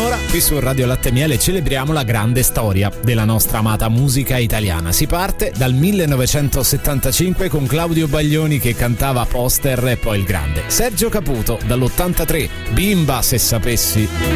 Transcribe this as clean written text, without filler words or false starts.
ora, qui su Radio Latte e Miele, celebriamo la grande storia della nostra amata musica italiana. Si parte dal 1975 con Claudio Baglioni che cantava Poster e poi il grande Sergio Caputo dall'83, Bimba se sapessi.